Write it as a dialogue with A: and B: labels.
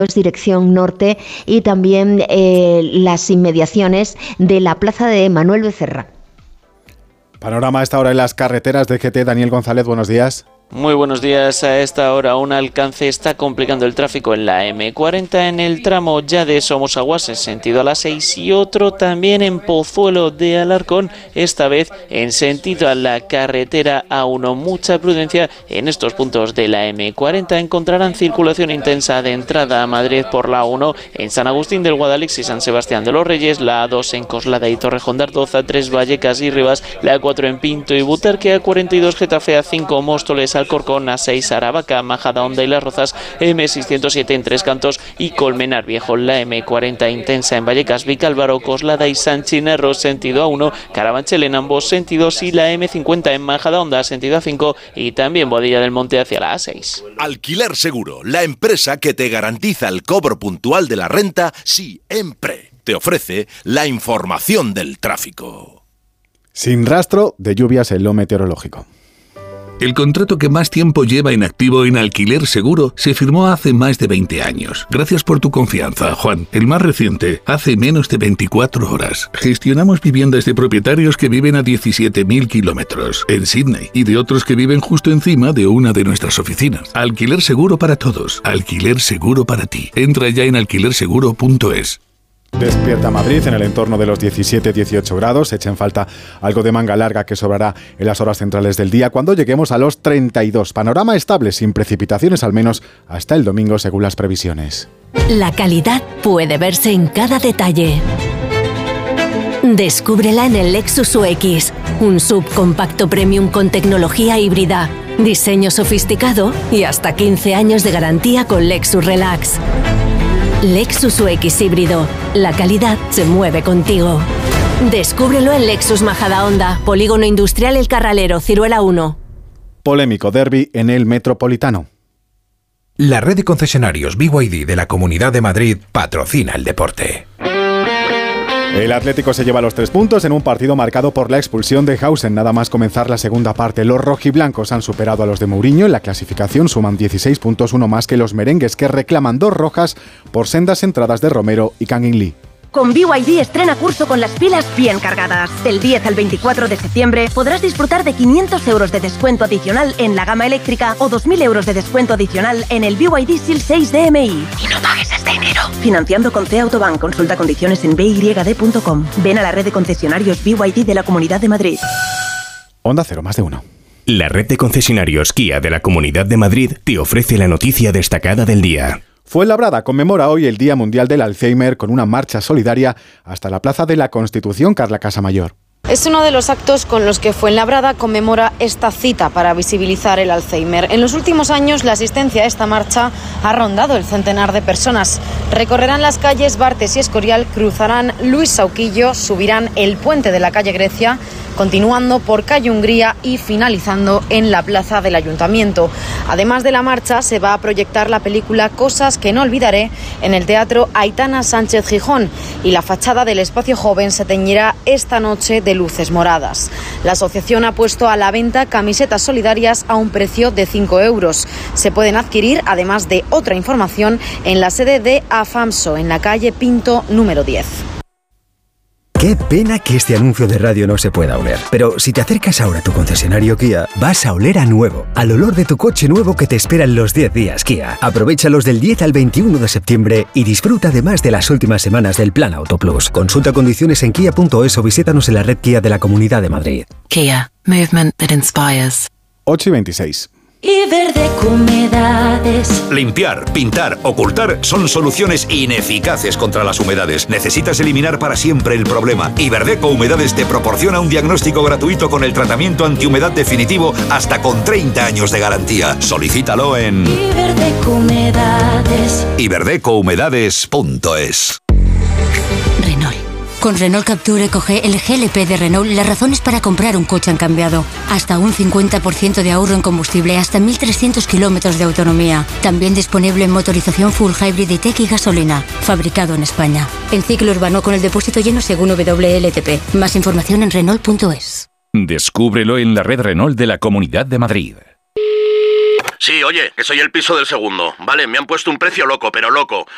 A: dirección norte, y también las inmediaciones de la plaza de Manuel Becerra.
B: Panorama a esta hora en las carreteras de GT. Daniel González, buenos días.
C: Muy buenos días. A esta hora un alcance está complicando el tráfico en la M40 en el tramo ya de Somosaguas en sentido a la 6 y otro también en Pozuelo de Alarcón, esta vez en sentido a la carretera A1. Mucha prudencia en estos puntos de la M40. Encontrarán circulación intensa de entrada a Madrid por la A1 en San Agustín del Guadalix y San Sebastián de los Reyes, la A2 en Coslada y Torrejón de Ardoz, A3 Vallecas y Rivas, la A4 en Pinto y Butarque, A42 Getafe, A5 Móstoles, Alcorcón, A6 Aravaca, Majadahonda y Las Rozas, M607 en Tres Cantos y Colmenar Viejo, la M40 intensa en Vallecas, Vicálvaro, Coslada y San Chinarro sentido A1, Carabanchel en ambos sentidos y la M50 en Majadahonda sentido A5 y también Boadilla del Monte hacia la A6.
D: Alquiler Seguro, la empresa que te garantiza el cobro puntual de la renta siempre. Te ofrece la información del tráfico.
B: Sin rastro de lluvias en lo meteorológico.
E: El contrato que más tiempo lleva en activo en Alquiler Seguro se firmó hace más de 20 años. Gracias por tu confianza, Juan. El más reciente, hace menos de 24 horas. Gestionamos viviendas de propietarios que viven a 17.000 kilómetros en Sydney y de otros que viven justo encima de una de nuestras oficinas. Alquiler Seguro para todos. Alquiler Seguro para ti. Entra ya en alquilerseguro.es.
B: Despierta Madrid en el entorno de los 17-18 grados. Echa en falta algo de manga larga que sobrará en las horas centrales del día cuando lleguemos a los 32. Panorama estable, sin precipitaciones al menos hasta el domingo según las previsiones.
F: La calidad puede verse en cada detalle. Descúbrela en el Lexus UX, un subcompacto premium con tecnología híbrida, diseño sofisticado y hasta 15 años de garantía con Lexus Relax. Lexus UX híbrido. La calidad se mueve contigo. Descúbrelo en Lexus Majadahonda, Polígono Industrial El Carralero, Ciruela 1.
B: Polémico derbi en el Metropolitano.
G: La red de concesionarios BYD de la Comunidad de Madrid patrocina el deporte.
B: El Atlético se lleva los 3 puntos en un partido marcado por la expulsión de Hausen. Nada más comenzar la segunda parte. Los rojiblancos han superado a los de Mourinho. En la clasificación suman 16 puntos, uno más que los merengues, que reclaman 2 rojas por sendas entradas de Romero y Kang In Lee.
H: Con BYD estrena curso con las pilas bien cargadas. Del 10 al 24 de septiembre podrás disfrutar de 500 euros de descuento adicional en la gama eléctrica o 2.000 euros de descuento adicional en el BYD Seal 6 DMI.
F: Y no pagues este enero.
H: Financiando con C Autobank. Consulta condiciones en byd.com. Ven a la red de concesionarios BYD de la Comunidad de Madrid.
B: Onda Cero, más de uno.
I: La red de concesionarios Kia de la Comunidad de Madrid te ofrece la noticia destacada del día.
B: Fuenlabrada conmemora hoy el Día Mundial del Alzheimer con una marcha solidaria hasta la Plaza de la Constitución. Carla Casamayor.
J: Es uno de los actos con los que Fuenlabrada conmemora esta cita para visibilizar el Alzheimer. En los últimos años, la asistencia a esta marcha ha rondado el centenar de personas. Recorrerán las calles Bartes y Escorial, cruzarán Luis Sauquillo, subirán el puente de la calle Grecia, continuando por calle Hungría y finalizando en la plaza del Ayuntamiento. Además de la marcha, se va a proyectar la película Cosas que no olvidaré en el Teatro Aitana Sánchez Gijón y la fachada del Espacio Joven se teñirá esta noche de luces moradas. La asociación ha puesto a la venta camisetas solidarias a un precio de 5 euros. Se pueden adquirir, además de otra información, en la sede de AFAMSO, en la calle Pinto número 10.
K: Qué pena que este anuncio de radio no se pueda oler. Pero si te acercas ahora a tu concesionario Kia, vas a oler a nuevo, al olor de tu coche nuevo que te esperan los 10 días Kia. Aprovéchalos del 10 al 21 de septiembre y disfruta además de las últimas semanas del Plan Auto Plus. Consulta condiciones en kia.es o visítanos en la red Kia de la Comunidad de Madrid.
F: Kia, movement that inspires.
B: 8:26.
L: Iberdeco Humedades.
D: Limpiar, pintar, ocultar son soluciones ineficaces contra las humedades. Necesitas eliminar para siempre el problema. Iberdeco Humedades te proporciona un diagnóstico gratuito con el tratamiento antihumedad definitivo hasta con 30 años de garantía. Solicítalo en
L: Iberdeco Humedades.
D: iberdecohumedades.es.
M: Renault. Con Renault Capture Eco-G, el GLP de Renault, las razones para comprar un coche han cambiado. Hasta un 50% de ahorro en combustible, hasta 1.300 kilómetros de autonomía. También disponible en motorización full hybrid e-tech y gasolina. Fabricado en España. En ciclo urbano con el depósito lleno según WLTP. Más información en Renault.es.
N: Descúbrelo en la red Renault de la Comunidad de Madrid.
O: Sí, oye, que soy el piso del segundo. Vale, me han puesto un precio loco, pero loco.